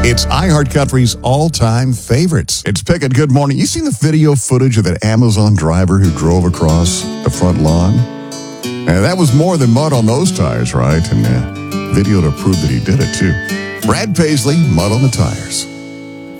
It's iHeartCountry's all-time favorites. It's Pickett. Good morning. You seen the video footage of that Amazon driver who drove across the front lawn? And that was more than mud on those tires, right? And video to prove that he did it, too. Brad Paisley, Mud on the Tires.